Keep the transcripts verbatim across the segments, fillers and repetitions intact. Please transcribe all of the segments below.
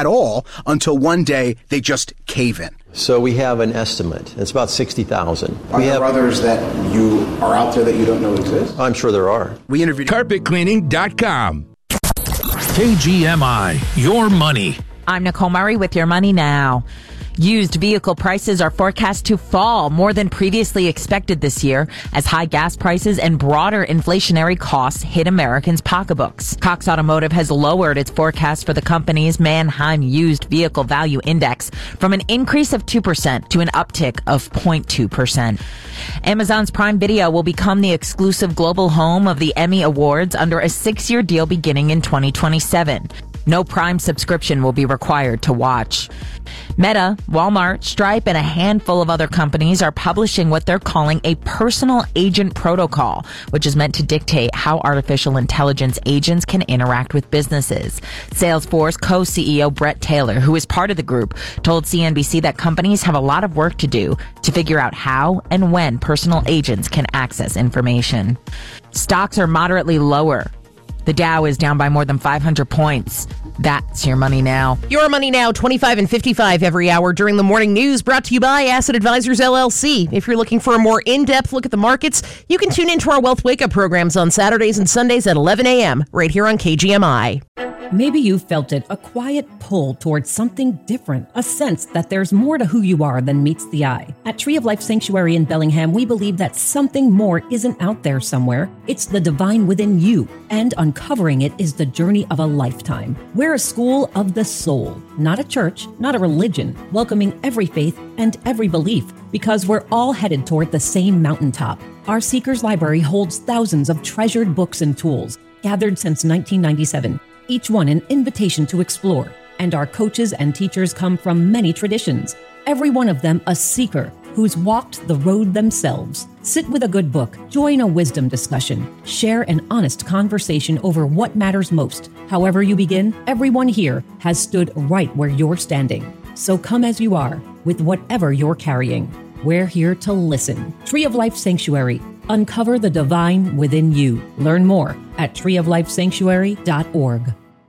at all until one day they just cave in. So we have an estimate. It's about sixty thousand. Are we there have others that you are out there that you don't know exist? I'm sure there are. We interviewed carpet cleaning dot com. K G M I, your money. I'm Nicole Murray with Your Money Now. Used vehicle prices are forecast to fall more than previously expected this year as high gas prices and broader inflationary costs hit Americans' pocketbooks. Cox Automotive has lowered its forecast for the company's Manheim Used Vehicle Value Index from an increase of two percent to an uptick of zero point two percent. Amazon's Prime Video will become the exclusive global home of the Emmy Awards under a six-year deal beginning in twenty twenty-seven. No Prime subscription will be required to watch. Meta, Walmart, Stripe, and a handful of other companies are publishing what they're calling a personal agent protocol, which is meant to dictate how artificial intelligence agents can interact with businesses. Salesforce co-C E O Brett Taylor, who is part of the group, told C N B C that companies have a lot of work to do to figure out how and when personal agents can access information. Stocks are moderately lower. The Dow is down by more than five hundred points. That's Your Money Now. Your Money Now, twenty-five and fifty-five every hour during the morning news, brought to you by Asset Advisors, L L C. If you're looking for a more in-depth look at the markets, you can tune into our Wealth Wake-Up programs on Saturdays and Sundays at eleven a.m. right here on K G M I. Maybe you've felt it, a quiet pull towards something different, a sense that there's more to who you are than meets the eye. At Tree of Life Sanctuary in Bellingham, we believe that something more isn't out there somewhere. It's the divine within you, and uncovering it is the journey of a lifetime. We're a school of the soul, not a church, not a religion, welcoming every faith and every belief, because we're all headed toward the same mountaintop. Our Seekers Library holds thousands of treasured books and tools, gathered since nineteen ninety-seven. Each one an invitation to explore, and our coaches and teachers come from many traditions, every one of them a seeker who's walked the road themselves. Sit with a good book, join a wisdom discussion, share an honest conversation over what matters most. However you begin, everyone here has stood right where you're standing. So come as you are, with whatever you're carrying. We're here to listen. Tree of Life Sanctuary. Uncover the divine within you. Learn more at tree of life sanctuary dot org.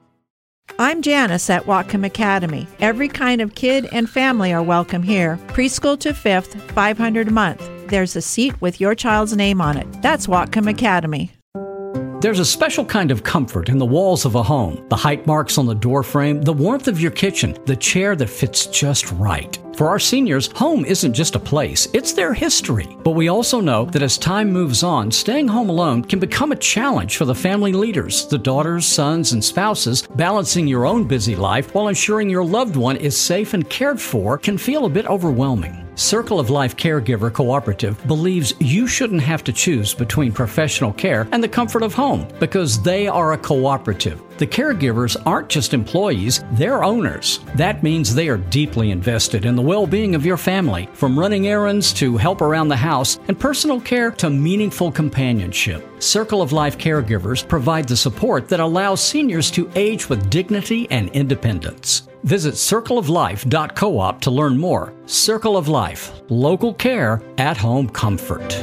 I'm Janice at Whatcom Academy. Every kind of kid and family are welcome here. Preschool to fifth, five hundred dollars a month. There's a seat with your child's name on it. That's Whatcom Academy. There's a special kind of comfort in the walls of a home. The height marks on the door frame, the warmth of your kitchen, the chair that fits just right. For our seniors, home isn't just a place, it's their history. But we also know that as time moves on, staying home alone can become a challenge for the family leaders, the daughters, sons, and spouses. Balancing your own busy life while ensuring your loved one is safe and cared for can feel a bit overwhelming. Circle of Life Caregiver Cooperative believes you shouldn't have to choose between professional care and the comfort of home because they are a cooperative. The caregivers aren't just employees, they're owners. That means they are deeply invested in the well-being of your family, from running errands to help around the house and personal care to meaningful companionship. Circle of Life Caregivers provide the support that allows seniors to age with dignity and independence. Visit circle of life dot coop to learn more. Circle of Life, local care, at-home comfort.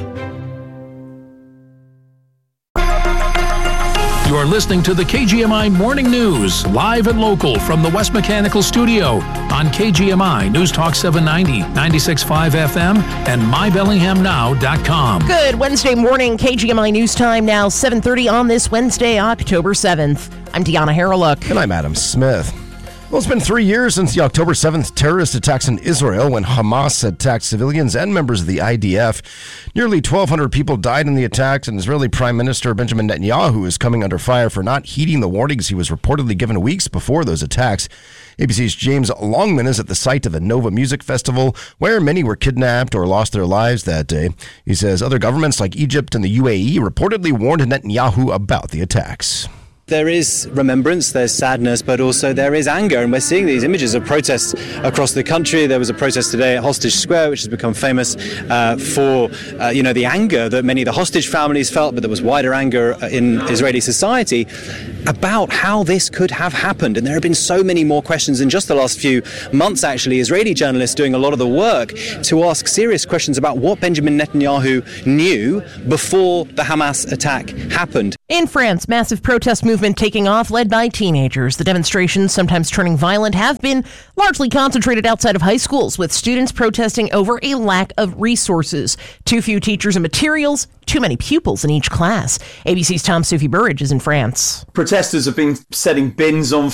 You are listening to the K G M I Morning News, live and local from the West Mechanical Studio on K G M I News Talk seven ninety, ninety-six point five F M, and my bellingham now dot com. Good Wednesday morning, K G M I News Time now, seven thirty on this Wednesday, October seventh. I'm Deanna Harreluk. And I'm Adam Smith. Well, it's been three years since the October seventh terrorist attacks in Israel when Hamas attacked civilians and members of the I D F. Nearly twelve hundred people died in the attacks, and Israeli Prime Minister Benjamin Netanyahu is coming under fire for not heeding the warnings he was reportedly given weeks before those attacks. A B C's James Longman is at the site of the Nova Music Festival, where many were kidnapped or lost their lives that day. He says other governments like Egypt and the U A E reportedly warned Netanyahu about the attacks. There is remembrance, there's sadness, but also there is anger, and we're seeing these images of protests across the country. There was a protest today at Hostage Square, which has become famous uh, for, uh, you know, the anger that many of the hostage families felt, but there was wider anger in Israeli society. about how this could have happened. And there have been so many more questions in just the last few months, actually. Israeli journalists doing a lot of the work to ask serious questions about what Benjamin Netanyahu knew before the Hamas attack happened. In France, massive protest movement taking off, led by teenagers. The demonstrations, sometimes turning violent, have been largely concentrated outside of high schools, with students protesting over a lack of resources. Too few teachers and materials, too many pupils in each class. A B C's Tom Sufi Burridge is in France. Protesters have been setting bins on